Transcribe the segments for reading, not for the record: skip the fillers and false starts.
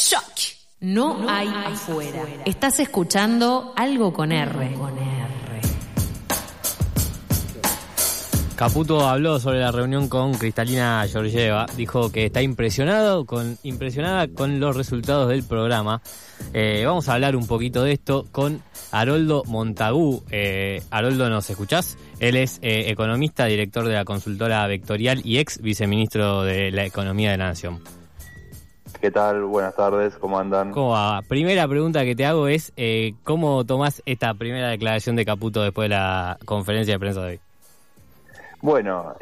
Shock. No hay afuera. Estás escuchando Algo con R. Caputo habló sobre la reunión con Kristalina Georgieva. Dijo que está impresionada con los resultados del programa. Vamos a hablar un poquito de esto con Haroldo Montagu. Haroldo, ¿nos escuchás? Él es economista, director de la consultora Vectorial y ex viceministro de la Economía de la Nación. ¿Qué tal? Buenas tardes, ¿cómo andan? ¿Cómo va? Primera pregunta que te hago es, ¿cómo tomás esta primera declaración de Caputo después de la conferencia de prensa de hoy? Bueno,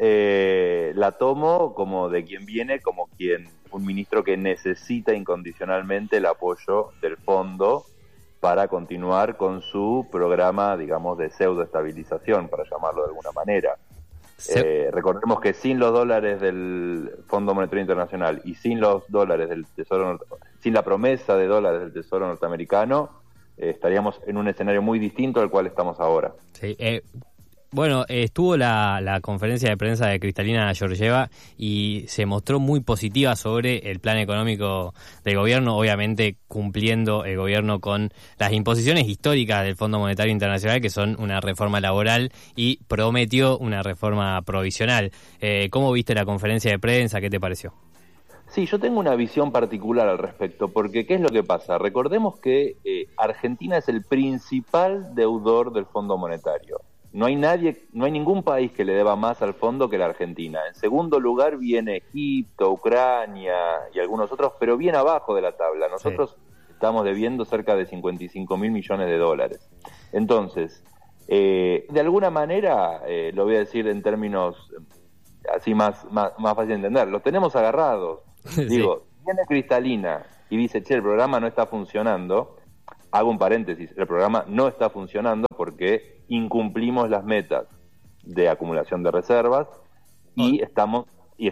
la tomo como de quien viene, un ministro que necesita incondicionalmente el apoyo del fondo para continuar con su programa, digamos, de pseudoestabilización, para llamarlo de alguna manera. Recordemos que sin los dólares del Fondo Monetario Internacional y sin los dólares del Tesoro, sin la promesa de dólares del Tesoro norteamericano, estaríamos en un escenario muy distinto al cual estamos ahora. Sí. Bueno, estuvo la conferencia de prensa de Kristalina Georgieva y se mostró muy positiva sobre el plan económico del gobierno, obviamente cumpliendo el gobierno con las imposiciones históricas del Fondo Monetario Internacional, que son una reforma laboral, y prometió una reforma provisional. ¿Cómo viste la conferencia de prensa? ¿Qué te pareció? Sí, yo tengo una visión particular al respecto, porque ¿qué es lo que pasa? Recordemos que Argentina es el principal deudor del Fondo Monetario. No hay ningún país que le deba más al fondo que la Argentina. En segundo lugar viene Egipto, Ucrania y algunos otros, pero bien abajo de la tabla. Nosotros estamos debiendo cerca de 55.000 millones de dólares. Entonces, de alguna manera, lo voy a decir en términos así más fácil de entender, los tenemos agarrados. Sí. Digo, viene Kristalina y dice, el programa no está funcionando. Hago un paréntesis, el programa no está funcionando porque incumplimos las metas de acumulación de reservas y estamos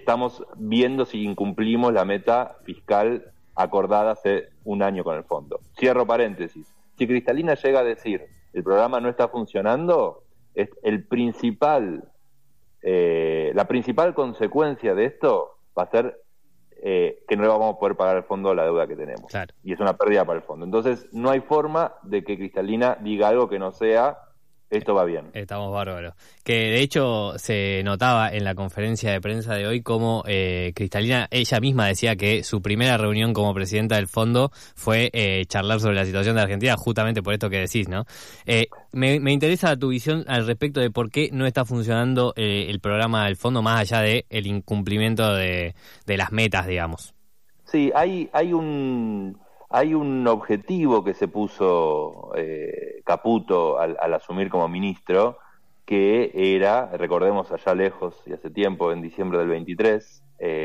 viendo si incumplimos la meta fiscal acordada hace un año con el fondo. Cierro paréntesis. Si Kristalina llega a decir el programa no está funcionando, es la principal consecuencia de esto va a ser que no le vamos a poder pagar al fondo la deuda que tenemos. Claro. Y es una pérdida para el fondo. Entonces, no hay forma de que Kristalina diga algo que no sea esto va bien. Estamos bárbaros. Que de hecho se notaba en la conferencia de prensa de hoy como Kristalina, ella misma decía que su primera reunión como presidenta del fondo fue charlar sobre la situación de Argentina, justamente por esto que decís, ¿no? Me interesa tu visión al respecto de por qué no está funcionando el programa del fondo, más allá de el incumplimiento de las metas, digamos. Sí, hay un objetivo que se puso Caputo al asumir como ministro, que era, recordemos allá lejos y hace tiempo, en diciembre del 23,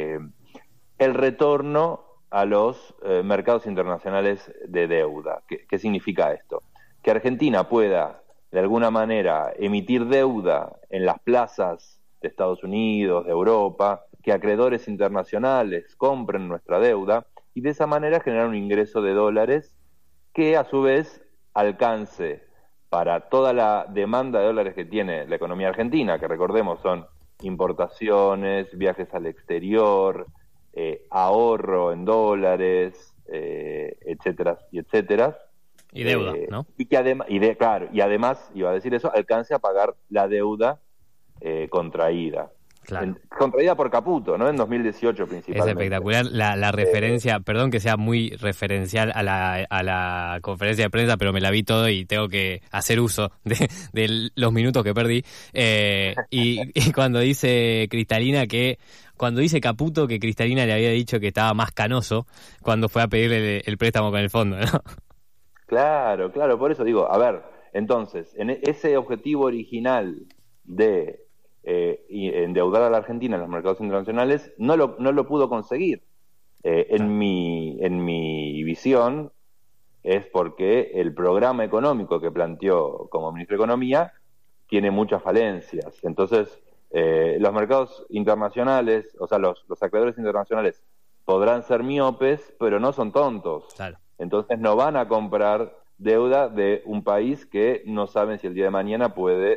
el retorno a los mercados internacionales de deuda. ¿Qué significa esto? Que Argentina pueda, de alguna manera, emitir deuda en las plazas de Estados Unidos, de Europa, que acreedores internacionales compren nuestra deuda, y de esa manera generar un ingreso de dólares que a su vez alcance para toda la demanda de dólares que tiene la economía argentina, que recordemos son importaciones, viajes al exterior, ahorro en dólares, etcétera y etcétera. Y deuda, ¿no? Y que además, iba a decir eso, alcance a pagar la deuda contraída. Claro. Contraída por Caputo, ¿no? En 2018 principalmente. Es espectacular la referencia, perdón que sea muy referencial a la conferencia de prensa, pero me la vi todo y tengo que hacer uso de los minutos que perdí. Y cuando dice Kristalina cuando dice Caputo que Kristalina le había dicho que estaba más canoso cuando fue a pedirle el préstamo con el fondo, ¿no? Claro, por eso digo, a ver, entonces, en ese objetivo original de endeudar a la Argentina en los mercados internacionales, no lo pudo conseguir. En mi visión es porque el programa económico que planteó como ministro de Economía tiene muchas falencias. Entonces, los mercados internacionales, o sea, los acreedores internacionales podrán ser miopes, pero no son tontos. Claro. Entonces no van a comprar deuda de un país que no saben si el día de mañana puede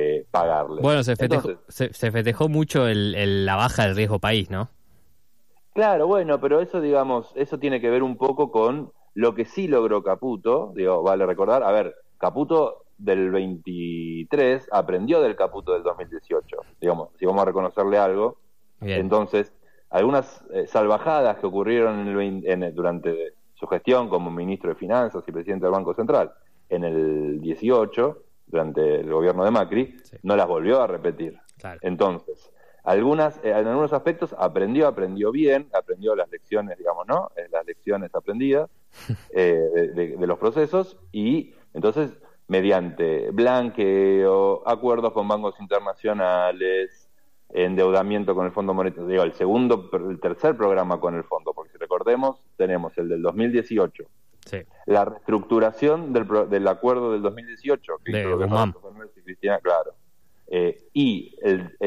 pagarle. Bueno, se festejó mucho la baja del riesgo país, ¿no? Claro, bueno, pero eso, digamos, eso tiene que ver un poco con lo que sí logró Caputo, digo, vale recordar, a ver, Caputo del 23 aprendió del Caputo del 2018, digamos, si vamos a reconocerle algo. Bien. Entonces, algunas salvajadas que ocurrieron durante su gestión como ministro de Finanzas y presidente del Banco Central en el 18, durante el gobierno de Macri, Sí. no las volvió a repetir. Claro. Entonces, en algunos aspectos aprendió bien, aprendió las lecciones, digamos, ¿no? Las lecciones aprendidas de los procesos, y entonces, mediante blanqueo, acuerdos con bancos internacionales, endeudamiento con el Fondo Monetario, digo, el tercer programa con el Fondo, porque si recordemos, tenemos el del 2018, Sí. la reestructuración del acuerdo del 2018, que De hizo el gobierno Guzmán. de Fernández y Cristina, claro. Y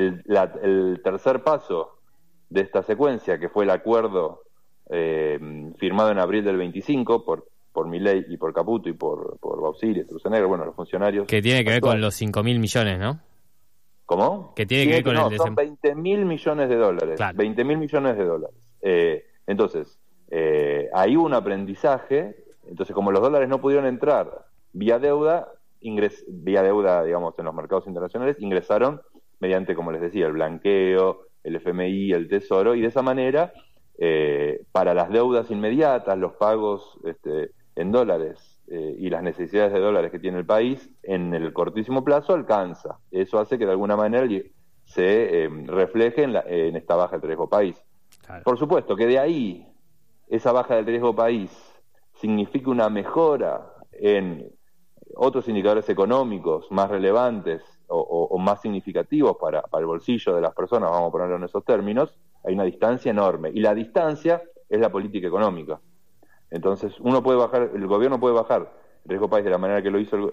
el tercer paso de esta secuencia, que fue el acuerdo firmado en abril del 25 por Milei y por Caputo y por Bausili, Sturzenegger, bueno, los funcionarios. Que tiene que ver con actuales. los 5.000 millones, ¿no? ¿Cómo? Que tiene que ver con no, el son 20.000 millones de dólares. Claro. 20.000 millones de dólares. Entonces, hay un aprendizaje. Entonces, como los dólares no pudieron entrar vía deuda, digamos, en los mercados internacionales, ingresaron mediante, como les decía, el blanqueo, el FMI, el Tesoro, y de esa manera, para las deudas inmediatas, los pagos en dólares y las necesidades de dólares que tiene el país, en el cortísimo plazo alcanza. Eso hace que de alguna manera se refleje en esta baja del riesgo país. Claro. Por supuesto que de ahí, esa baja del riesgo país significa una mejora en otros indicadores económicos más relevantes o más significativos para el bolsillo de las personas, vamos a ponerlo en esos términos, hay una distancia enorme. Y la distancia es la política económica. Entonces, el gobierno puede bajar el riesgo país de la manera que lo hizo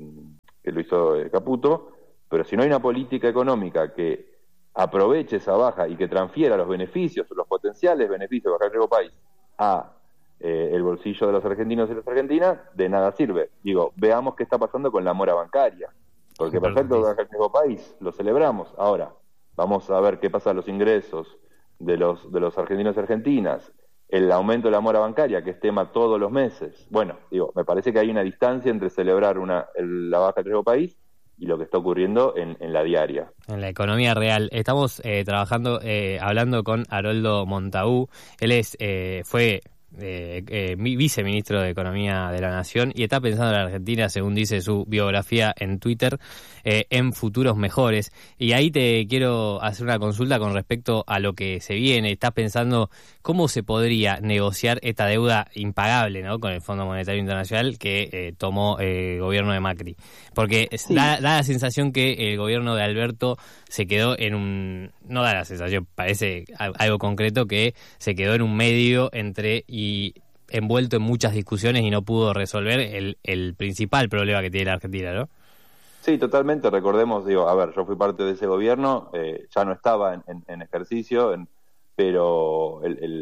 Caputo, pero si no hay una política económica que aproveche esa baja y que transfiera los beneficios, los potenciales beneficios de bajar el riesgo país a el bolsillo de los argentinos y las argentinas, de nada sirve. Digo, veamos qué está pasando con la mora bancaria, porque perfecto, bajar el riesgo país, lo celebramos. Ahora, vamos a ver qué pasa a los ingresos de los argentinos y argentinas, el aumento de la mora bancaria, que es tema todos los meses. Bueno, digo, me parece que hay una distancia entre celebrar la baja del riesgo país y lo que está ocurriendo en la diaria. En la economía real. Estamos hablando con Haroldo Montaú. Él fue viceministro de Economía de la Nación y está pensando en la Argentina, según dice su biografía en Twitter, en futuros mejores. Y ahí te quiero hacer una consulta con respecto a lo que se viene. Estás pensando cómo se podría negociar esta deuda impagable, ¿no?, con el Fondo Monetario Internacional que tomó el gobierno de Macri. Porque sí, da la sensación que el gobierno de Alberto se quedó no da la sensación, parece algo concreto, que se quedó en un medio y envuelto en muchas discusiones y no pudo resolver el principal problema que tiene la Argentina, ¿no? Sí, totalmente. Recordemos, yo fui parte de ese gobierno, ya no estaba en ejercicio, pero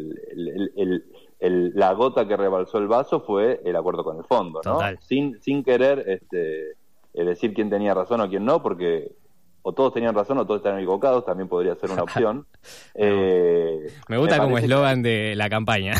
la gota que rebalsó el vaso fue el acuerdo con el fondo, ¿no? Total. Sin querer decir quién tenía razón o quién no, porque o todos tenían razón o todos estaban equivocados, también podría ser una opción. Me gusta como eslogan de la campaña.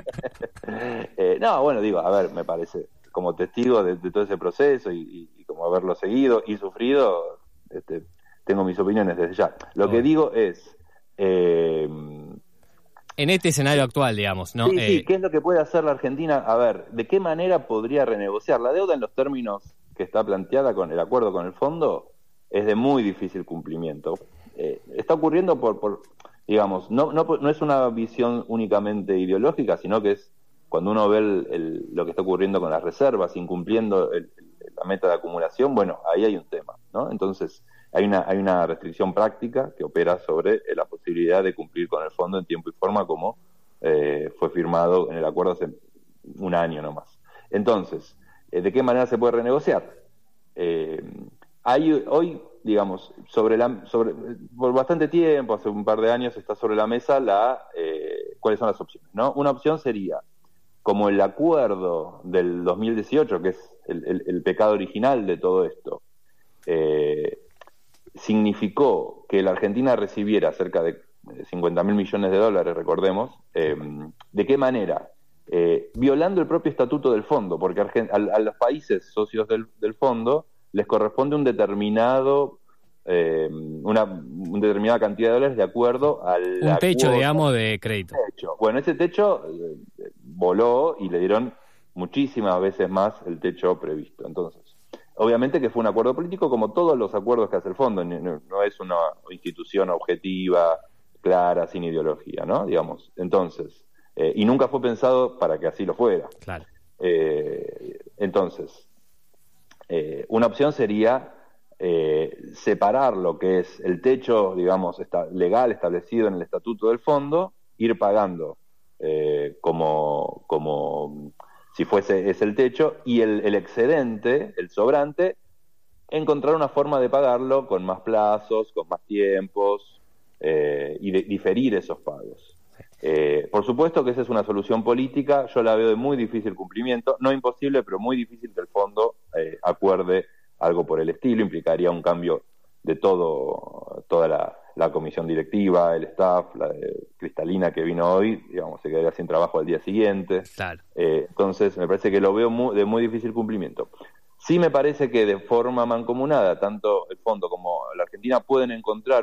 Me parece, como testigo de todo ese proceso y como haberlo seguido y sufrido, tengo mis opiniones desde ya. Lo que digo es... en este escenario actual, digamos, ¿no? Sí, ¿qué es lo que puede hacer la Argentina? A ver, ¿de qué manera podría renegociar la deuda en los términos que está planteada con el acuerdo con el fondo? Es de muy difícil cumplimiento. Está ocurriendo digamos, no es una visión únicamente ideológica, sino que es cuando uno ve lo que está ocurriendo con las reservas, incumpliendo la meta de acumulación, bueno, ahí hay un tema, ¿no? Entonces, hay una restricción práctica que opera sobre la posibilidad de cumplir con el fondo en tiempo y forma, como fue firmado en el acuerdo hace un año nomás. Entonces, ¿de qué manera se puede renegociar? Hoy, digamos, por bastante tiempo, hace un par de años, está sobre la mesa cuáles son las opciones, ¿no? Una opción sería, como el acuerdo del 2018, que es el pecado original de todo esto, significó que la Argentina recibiera cerca de 50.000 millones de dólares, recordemos. ¿De qué manera? Violando el propio estatuto del fondo, porque a los países socios del fondo les corresponde una determinada cantidad de dólares de acuerdo al un techo, cuota, digamos, de crédito. Bueno, ese techo voló y le dieron muchísimas veces más el techo previsto. Entonces, obviamente que fue un acuerdo político, como todos los acuerdos que hace el fondo. No es una institución objetiva, clara, sin ideología, ¿no? Digamos. Entonces, y nunca fue pensado para que así lo fuera. Claro. Entonces, una opción sería separar lo que es el techo, digamos, legal establecido en el estatuto del fondo, ir pagando como si fuese ese el techo, y el excedente, el sobrante, encontrar una forma de pagarlo con más plazos, con más tiempos, y diferir esos pagos. Por supuesto que esa es una solución política, yo la veo de muy difícil cumplimiento, no imposible, pero muy difícil que el fondo acuerde algo por el estilo. Implicaría un cambio de toda la comisión directiva, el staff, la de Cristalina que vino hoy, digamos, se quedaría sin trabajo al día siguiente. Claro. Entonces me parece que lo veo de muy difícil cumplimiento. Sí me parece que de forma mancomunada, tanto el fondo como la Argentina pueden encontrar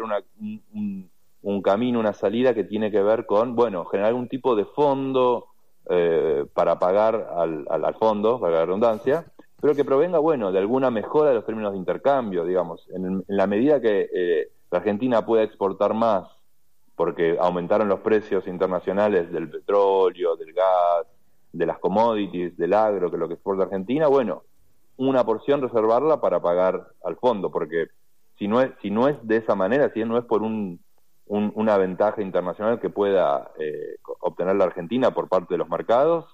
un camino, una salida que tiene que ver con, generar algún tipo de fondo para pagar al fondo, para la redundancia, pero que provenga, de alguna mejora de los términos de intercambio, digamos, en la medida que la Argentina pueda exportar más, porque aumentaron los precios internacionales del petróleo, del gas, de las commodities, del agro, que es lo que exporta Argentina, una porción reservarla para pagar al fondo, porque si no es de esa manera, si no es por una ventaja internacional que pueda obtener la Argentina por parte de los mercados,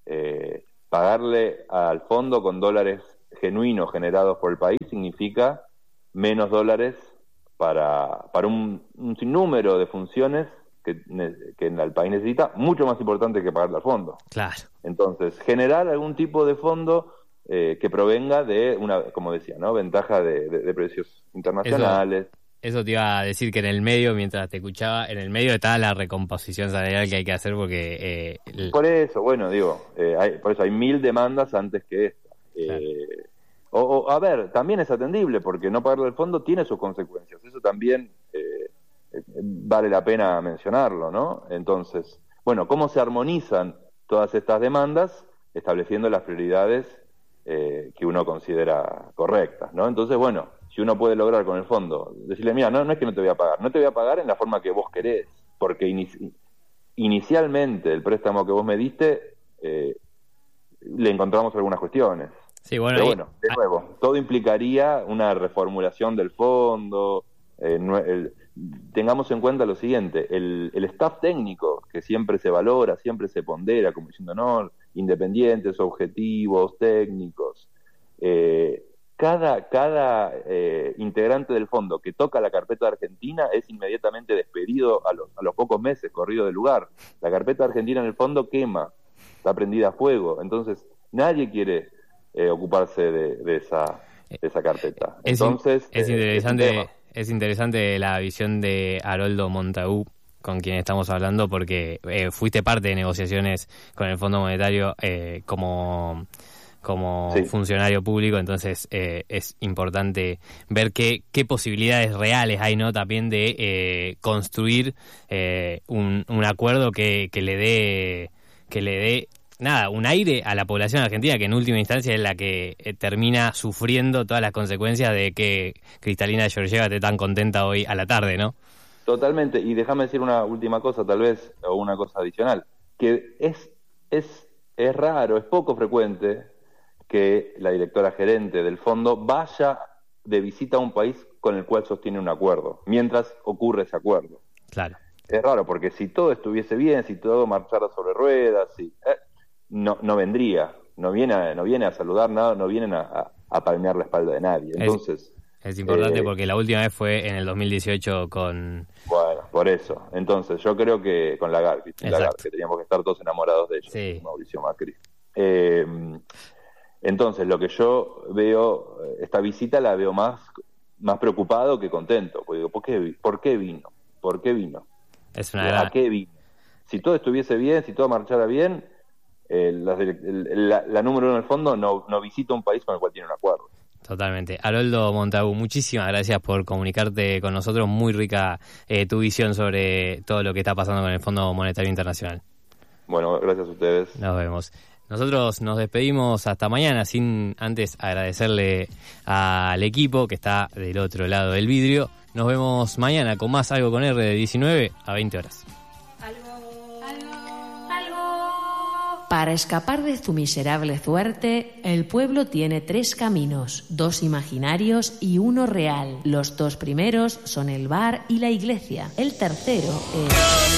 pagarle al fondo con dólares genuinos generados por el país significa menos dólares para un sinnúmero de funciones que el país necesita, mucho más importante que pagarle al fondo. Claro. Entonces, generar algún tipo de fondo que provenga de una, como decía, ¿no?, ventaja de precios internacionales. Eso te iba a decir, que en el medio, mientras te escuchaba, en el medio está la recomposición salarial que hay que hacer, porque... Por eso, por eso hay 1000 demandas antes que esta. Claro. A ver, también es atendible, porque no pagarle al fondo tiene sus consecuencias. Eso también vale la pena mencionarlo, ¿no? Entonces, ¿cómo se armonizan todas estas demandas? Estableciendo las prioridades que uno considera correctas, ¿no? Entonces, si uno puede lograr con el fondo, decirle, mira, no es que no te voy a pagar en la forma que vos querés, porque inicialmente el préstamo que vos me diste, le encontramos algunas cuestiones. Sí, pero de nuevo, todo implicaría una reformulación del fondo. Tengamos en cuenta lo siguiente, el staff técnico, que siempre se valora, siempre se pondera, como diciendo, no, independientes, objetivos, técnicos, cada integrante del fondo que toca la carpeta de Argentina es inmediatamente despedido a los pocos meses, corrido del lugar. La carpeta de Argentina en el fondo quema, está prendida a fuego, entonces nadie quiere ocuparse de esa carpeta. Entonces es interesante la visión de Haroldo Montagu, con quien estamos hablando, porque fuiste parte de negociaciones con el Fondo Monetario como sí, funcionario público, entonces es importante ver qué posibilidades reales hay, ¿no?, también de construir un acuerdo que le dé un aire a la población argentina, que en última instancia es la que termina sufriendo todas las consecuencias de que Cristalina Georgieva esté tan contenta hoy a la tarde, ¿no? Totalmente, y déjame decir una última cosa, tal vez, o una cosa adicional, que es raro, es poco frecuente que la directora gerente del fondo vaya de visita a un país con el cual sostiene un acuerdo, mientras ocurre ese acuerdo. Claro. Es raro, porque si todo estuviese bien, si todo marchara sobre ruedas, no vendría, no viene a saludar nada, no vienen a palmear la espalda de nadie. Entonces es importante porque la última vez fue en el 2018 con... Bueno, por eso. Entonces yo creo que con Lagarde, que teníamos que estar todos enamorados de ella, sí. Mauricio Macri. Entonces lo que yo veo, esta visita la veo más preocupado que contento. Porque digo, ¿por qué vino? ¿Por qué vino? Es una gran... ¿A qué vine? Si todo estuviese bien, si todo marchara bien, la número uno del fondo no visita un país con el cual tiene un acuerdo. Totalmente. Haroldo Montagu, muchísimas gracias por comunicarte con nosotros. Muy rica tu visión sobre todo lo que está pasando con el Fondo Monetario Internacional. Bueno, gracias a ustedes. Nos vemos. Nosotros nos despedimos hasta mañana, sin antes agradecerle al equipo que está del otro lado del vidrio. Nos vemos mañana con más Algo con R de 19 a 20 horas. Para escapar de tu miserable suerte, el pueblo tiene 3 caminos, 2 imaginarios y 1 real. Los 2 primeros son el bar y la iglesia. El tercero es...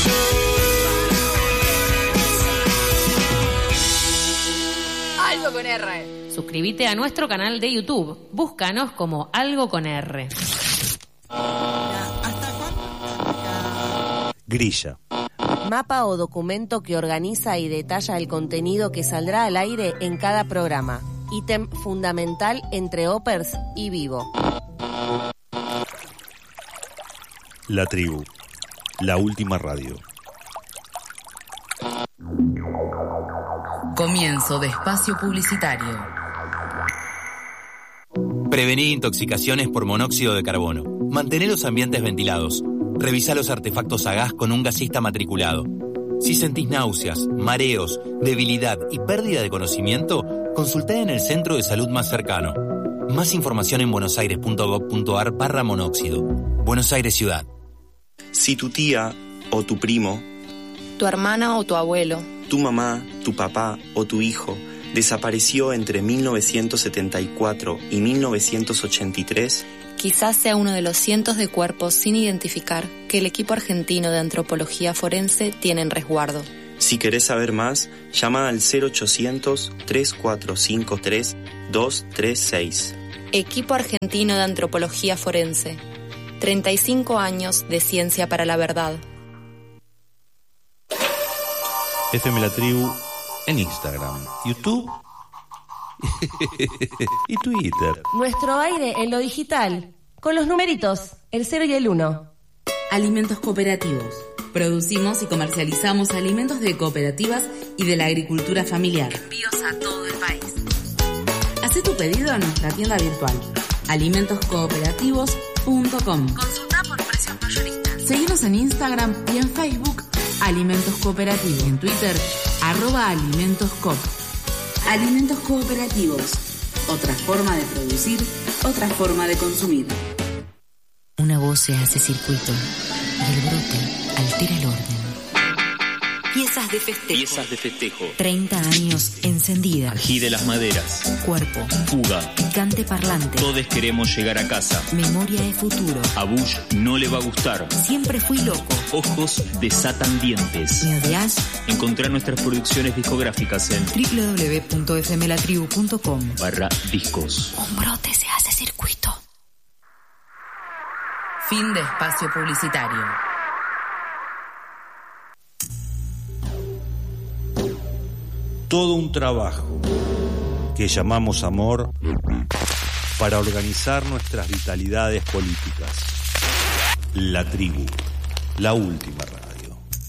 Algo con R. Suscríbete a nuestro canal de YouTube. Búscanos como Algo con R. Grilla. Mapa o documento que organiza y detalla el contenido que saldrá al aire en cada programa. Ítem fundamental entre Opers y Vivo. La Tribu. La última radio. Comienzo de espacio publicitario. Prevenir intoxicaciones por monóxido de carbono. Mantener los ambientes ventilados. Revisa los artefactos a gas con un gasista matriculado. Si sentís náuseas, mareos, debilidad y pérdida de conocimiento, consultá en el centro de salud más cercano. Más información en buenosaires.gov.ar/monóxido. Buenos Aires Ciudad. Si tu tía o tu primo, Tu hermana o tu abuelo, tu mamá, tu papá o tu hijo desapareció entre 1974 y 1983, quizás sea uno de los cientos de cuerpos sin identificar que el equipo argentino de antropología forense tiene en resguardo. si querés saber más, llama al 0800-3453-236. Equipo argentino de antropología forense. 35 años de ciencia para la verdad. FM La Tribu en Instagram, YouTube y Twitter. Nuestro aire en lo digital, con los numeritos, el 0 y el 1. Alimentos cooperativos. Producimos y comercializamos alimentos de cooperativas y de la agricultura familiar. Envíos a todo el país. Haz tu pedido en nuestra tienda virtual, alimentoscooperativos.com. Consulta por precios mayoristas. Seguimos en Instagram y en Facebook, Alimentos Cooperativos. En Twitter, @alimentoscoop. Alimentos cooperativos. Otra forma de producir, otra forma de consumir. Una voz se hace circuito y el brote altera el orden. Piezas de festejo. 30 años encendida. Ají de las maderas. Cuerpo. Fuga. Picante parlante. Todos queremos llegar a casa. Memoria de futuro. A Bush no le va a gustar. Siempre fui loco. Ojos desatan dientes. ¿Me odias? Encontrá nuestras producciones discográficas en www.fmlatribu.com/discos. Un brote se hace circuito. Fin de espacio publicitario. Todo un trabajo que llamamos amor para organizar nuestras vitalidades políticas. La Tribu, la última radio.